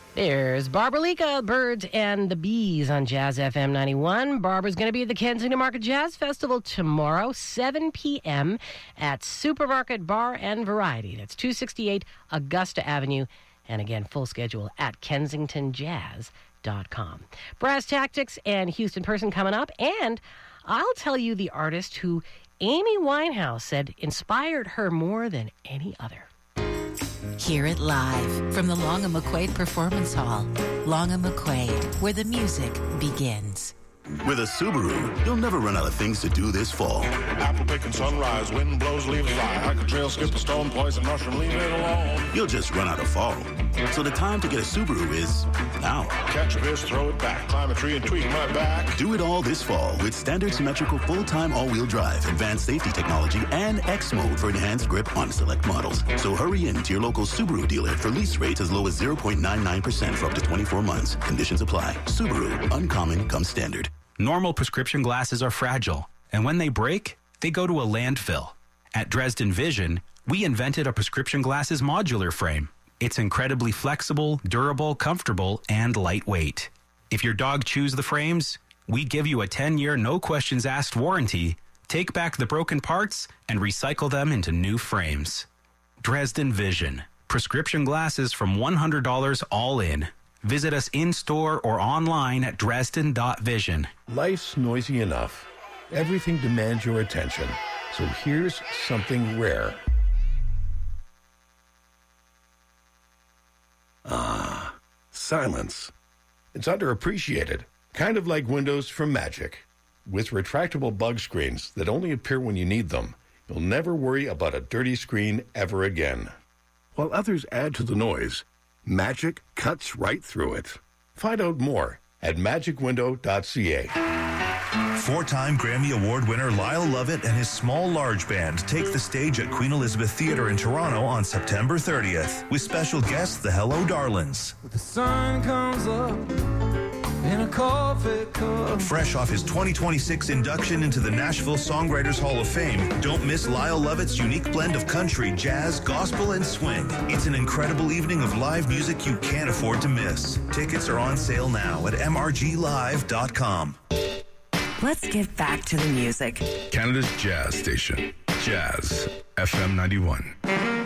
There's Barbara Lika, Birds and the Bees on Jazz FM 91. Barbara's going to be at the Kensington Market Jazz Festival tomorrow, 7 p.m. at Supermarket Bar and Variety. That's 268 Augusta Avenue. And again, full schedule at kensingtonjazz.com. Brass Tactics and Houston Person coming up. And I'll tell you the artist who Amy Winehouse said inspired her more than any other. Hear it live from the Long & McQuaid Performance Hall. Long & McQuaid, where the music begins. With a Subaru, you'll never run out of things to do this fall. Apple picking sunrise, wind blows, leaves fly. Hike a trail, skip a stone, poison mushroom, leave it alone. You'll just run out of fall. So the time to get a Subaru is now. Catch a fish, throw it back, climb a tree and tweak my back. Do it all this fall with standard symmetrical full-time all-wheel drive, advanced safety technology, and X mode for enhanced grip on select models. So hurry in to your local Subaru dealer for lease rates as low as 0.99% for up to 24 months. Conditions apply. Subaru, uncommon comes standard. Normal prescription glasses are fragile, and when they break, they go to a landfill. At Dresden Vision, we invented a prescription glasses modular frame. It's incredibly flexible, durable, comfortable, and lightweight. If your dog chews the frames, we give you a 10-year no-questions-asked warranty, take back the broken parts, and recycle them into new frames. Dresden Vision. Prescription glasses from $100 all in. Visit us in-store or online at dresden.vision. Life's noisy enough. Everything demands your attention. So here's something rare. Silence. It's underappreciated. Kind of like windows from Magic. With retractable bug screens that only appear when you need them, you'll never worry about a dirty screen ever again. While others add to the noise, Magic cuts right through it. Find out more at magicwindow.ca. Four-time Grammy Award winner Lyle Lovett and his Small Large Band take the stage at Queen Elizabeth Theatre in Toronto on September 30th with special guests the Hello Darlings. The sun comes up in a coffee cup. Fresh off his 2026 induction into the Nashville Songwriters Hall of Fame, don't miss Lyle Lovett's unique blend of country, jazz, gospel, and swing. It's an incredible evening of live music you can't afford to miss. Tickets are on sale now at mrglive.com. Let's get back to the music. Canada's jazz station, Jazz FM 91.